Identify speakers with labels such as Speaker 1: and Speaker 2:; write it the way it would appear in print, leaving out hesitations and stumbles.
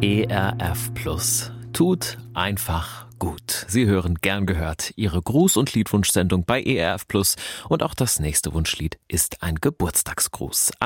Speaker 1: ERF Plus. Tut einfach gut. Sie hören Gern gehört, Ihre Gruß- und Liedwunschsendung bei ERF Plus. Und auch das nächste Wunschlied ist ein Geburtstagsgruß.